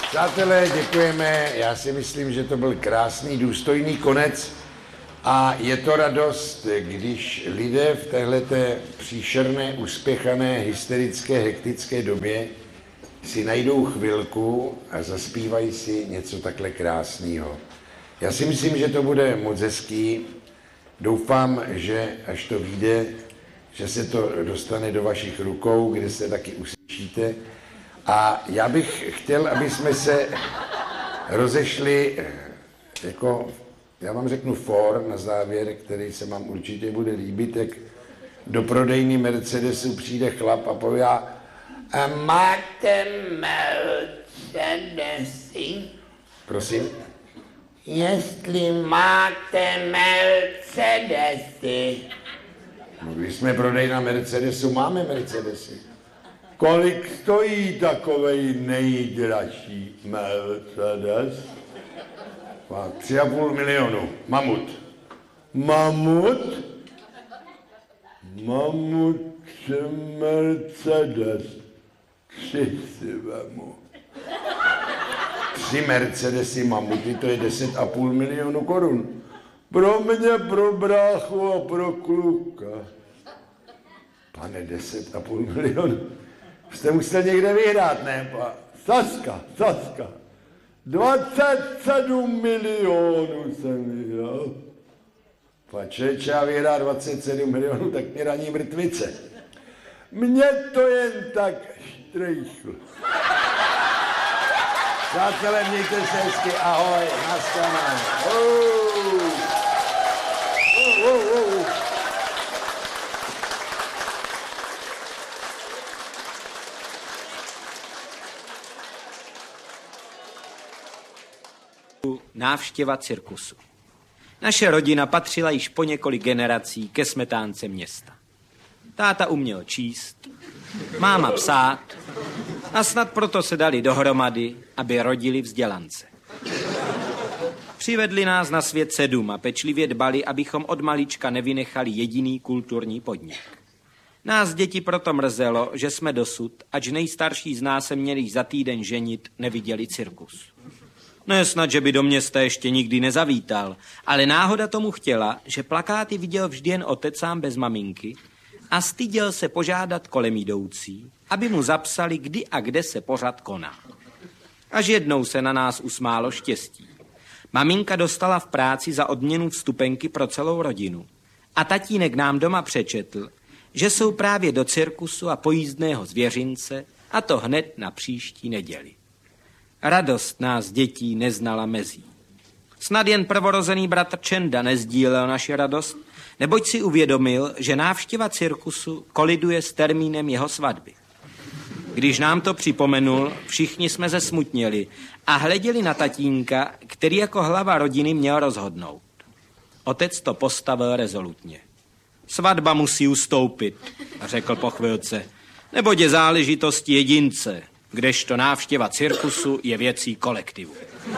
Přátelé, děkujeme. Já si myslím, že to byl krásný, důstojný konec. A je to radost, když lidé v téhleté příšerné, uspěchané, hysterické, hektické době si najdou chvilku a zaspívají si něco takhle krásného. Já si myslím, že to bude moc hezký. Doufám, že až to vyjde, že se to dostane do vašich rukou, kde se taky uslyšíte. A já bych chtěl, aby jsme se rozešli jako, já vám řeknu for na závěr, který se vám určitě bude líbit, jak do prodejny Mercedesu přijde chlap a povídá: a máte Mercedesy? Prosím? Jestli máte Mercedesy. No, když jsme prodejna Mercedesu, máme Mercedesy. Kolik stojí takovej nejdražší Mercedes? 3,5 milionu. Mamut. Mamut? Mamut Mercedes. 3 si vemu. 3 Mercedesy mamuty, to je 10,5 milionu korun. Pro mě, pro bráchu a pro kluka. Pane, 10,5 milionu. Jste musel někde vyhrát, ne? Saska. 27 milionů jsem vyhrál. Pačeč, já vyhrál 27 milionů, tak mě raní mrtvice. Mě to jen tak štrejchlo. Přátelé, mějte se hezky, ahoj, nashledanou. Návštěva cirkusu. Naše rodina patřila již po několik generací ke smetánce města. Táta uměl číst, máma psát a snad proto se dali dohromady, aby rodili vzdělance. Přivedli nás na svět 7 a pečlivě dbali, abychom od malička nevynechali jediný kulturní podnik. Nás děti proto mrzelo, že jsme dosud, ač nejstarší z nás se měli za týden ženit, neviděli cirkus. Ne snad, že by do města ještě nikdy nezavítal, ale náhoda tomu chtěla, že plakáty viděl vždy jen otec sám bez maminky a styděl se požádat kolem jdoucí, aby mu zapsali, kdy a kde se pořad koná. Až jednou se na nás usmálo štěstí. Maminka dostala v práci za odměnu vstupenky pro celou rodinu a tatínek nám doma přečetl, že jsou právě do cirkusu a pojízdného zvěřince, a to hned na příští neděli. Radost nás dětí neznala mezí. Snad jen prvorozený bratr Čenda nezdílel naši radost, neboť si uvědomil, že návštěva cirkusu koliduje s termínem jeho svatby. Když nám to připomenul, všichni jsme zesmutněli a hleděli na tatínka, který jako hlava rodiny měl rozhodnout. Otec to postavil rezolutně. Svatba musí ustoupit, řekl po chvilce, neboť je záležitost jedince, kdežto návštěva cirkusu je věcí kolektivu.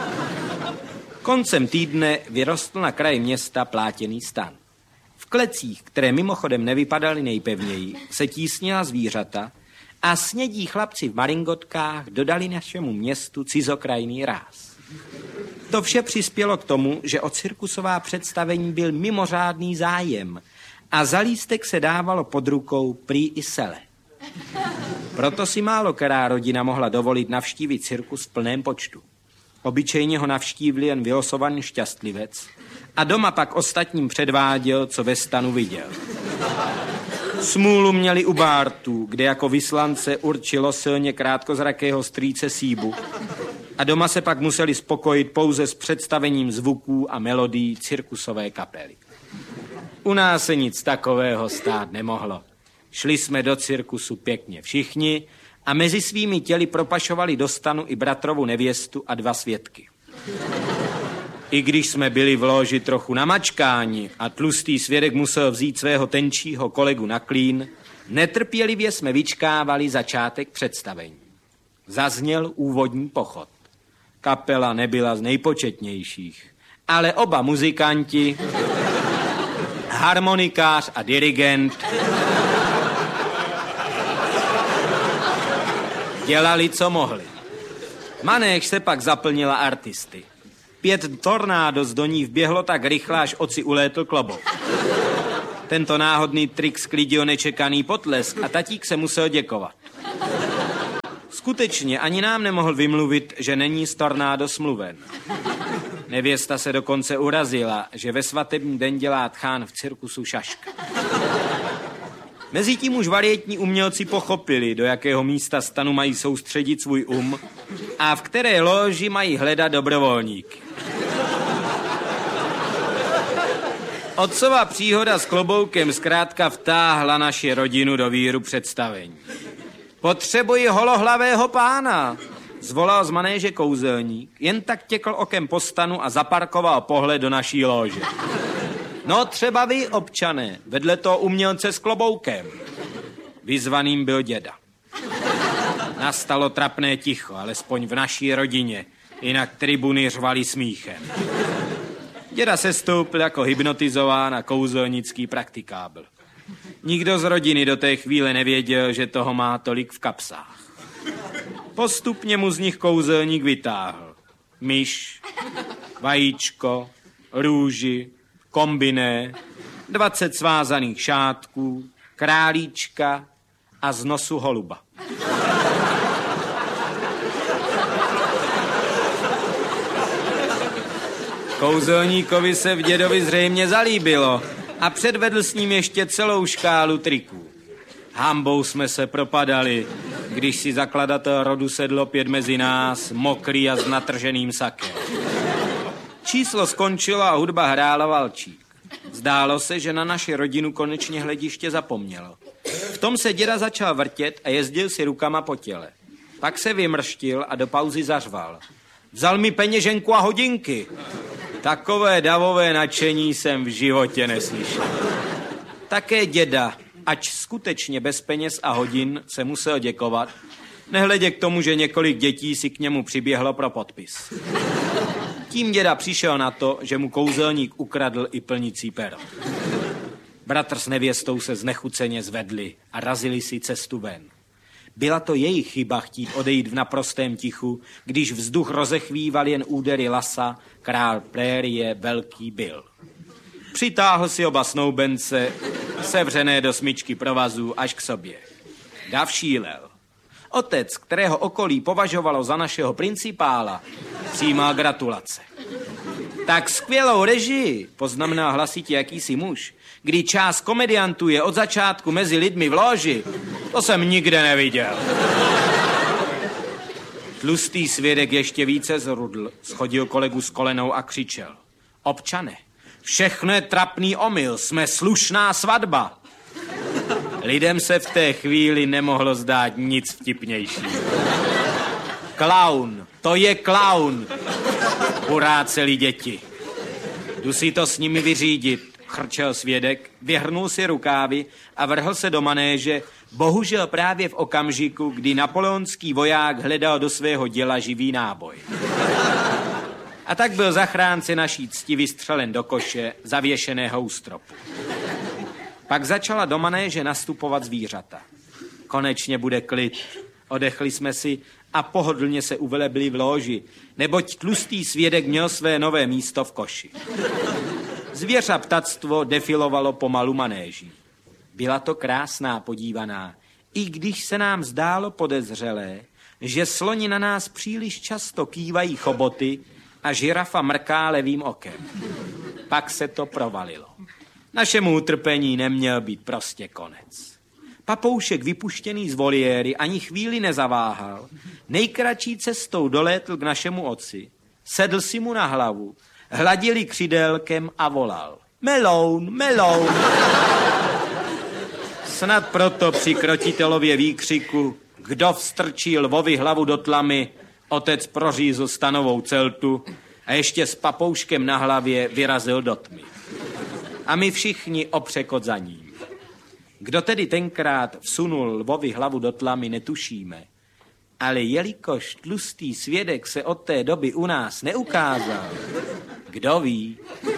Koncem týdne vyrostl na kraji města plátěný stan. V klecích, které mimochodem nevypadaly nejpevněji, se tísnila zvířata a snědí chlapci v maringotkách dodali našemu městu cizokrajný ráz. To vše přispělo k tomu, že o cirkusová představení byl mimořádný zájem a za lístek se dávalo pod rukou prý i sele. Proto si málo která rodina mohla dovolit navštívit cirkus v plném počtu. Obyčejně ho navštívil jen vylosovaný šťastlivec a doma pak ostatním předváděl, co ve stanu viděl. Smůlu měli u Bártů, kde jako vyslance určilo silně krátkozrakého strýce Síbu a doma se pak museli spokojit pouze s představením zvuků a melodií cirkusové kapely. U nás se nic takového stát nemohlo. Šli jsme do cirkusu pěkně všichni a mezi svými těly propašovali do stanu i bratrovu nevěstu a 2 svědky. I když jsme byli v loži trochu namačkáni a tlustý svědek musel vzít svého tenčího kolegu na klín, netrpělivě jsme vyčkávali začátek představení. Zazněl úvodní pochod. Kapela nebyla z nejpočetnějších, ale oba muzikanti, harmonikář a dirigent, dělali, co mohli. Manéž se pak zaplnila artisty. 5 tornádos do ní vběhlo tak rychle, až oci ulétl klobouk. Tento náhodný trik sklidil nečekaný potlesk a tatík se musel děkovat. Skutečně ani nám nemohl vymluvit, že není z tornádo smluven. Nevěsta se dokonce urazila, že ve svatební den dělá tchán v cirkusu šaška. Mezitím už varietní umělci pochopili, do jakého místa stanu mají soustředit svůj a v které loži mají hledat dobrovolníky. Otcova příhoda s kloboukem zkrátka vtáhla naši rodinu do víru představení. Potřebuji holohlavého pána, zvolal z manéže kouzelník, jen tak těkl okem po stanu a zaparkoval pohled do naší lože. No třeba vy, občané, vedle toho umělce s kloboukem. Vyzvaným byl děda. Nastalo trapné ticho, alespoň v naší rodině, jinak tribuny řvaly smíchem. Děda se stoupil jako hypnotizován a kouzelnický praktikábl. Nikdo z rodiny do té chvíle nevěděl, že toho má tolik v kapsách. Postupně mu z nich kouzelník vytáhl. Myš, vajíčko, růži, kombiné, 20 svázaných šátků, králíčka a z nosu holuba. Kouzelníkovi se v dědovi zřejmě zalíbilo a předvedl s ním ještě celou škálu triků. Hambou jsme se propadali, když si zakladatel rodu sedl opět mezi nás, mokrý a s natrženým sakem. Číslo skončilo a hudba hrála valčík. Zdálo se, že na naši rodinu konečně hlediště zapomnělo. V tom se děda začal vrtět a jezdil si rukama po těle. Pak se vymrštil a do pauzy zařval. Vzal mi peněženku a hodinky. Takové davové nadšení jsem v životě neslyšel. Také děda, ač skutečně bez peněz a hodin, se musel děkovat, nehledě k tomu, že několik dětí si k němu přiběhlo pro podpis. Tím děda přišel na to, že mu kouzelník ukradl i plnicí pero. Bratr s nevěstou se znechuceně zvedli a razili si cestu ven. Byla to jejich chyba chtít odejít v naprostém tichu, když vzduch rozechvíval jen údery lasa, král prérie, velký Bill. Přitáhl si oba snoubence, sevřené do smyčky provazů, až k sobě. Dav šílel. Otec, kterého okolí považovalo za našeho principála, přijímal gratulace. Tak skvělou režii, poznamenal hlasitě jakýsi muž, kdy část komediantů je od začátku mezi lidmi v loži, to jsem nikde neviděl. Tlustý svědek ještě více zrudl, schodil kolegu s kolenou a křičel. Občane, všechno je trapný omyl, jsme slušná svatba. Lidem se v té chvíli nemohlo zdát nic vtipnějšího. Klaun, to je klaun, huráceli děti. Jdu si to s nimi vyřídit, chrčel svědek, vyhrnul si rukávy a vrhl se do manéže, bohužel právě v okamžiku, kdy napoleonský voják hledal do svého děla živý náboj. A tak byl zachránce naší cti vystřelen do koše, zavěšeného u stropu. Pak začala do manéže nastupovat zvířata. Konečně bude klid. Odechli jsme si a pohodlně se uvelebili v lóži, neboť tlustý svědek měl své nové místo v koši. Zvěř ptactvo defilovalo pomalu manéží. Byla to krásná podívaná, i když se nám zdálo podezřelé, že sloni na nás příliš často kývají choboty a žirafa mrká levým okem. Pak se to provalilo. Našemu utrpení neměl být prostě konec. Papoušek vypuštěný z voliéry ani chvíli nezaváhal, nejkratší cestou dolétl k našemu otci, sedl si mu na hlavu, hladili křidélkem a volal. Meloun, meloun. Snad proto při krotitelově výkřiku, kdo vstrčí lvovi hlavu do tlamy, otec prořízl stanovou celtu a ještě s papouškem na hlavě vyrazil do tmy. A my všichni opřekot za ním. Kdo tedy tenkrát vsunul lvovi hlavu do tlamy, netušíme. Ale jelikož tlustý svědek se od té doby u nás neukázal, kdo ví,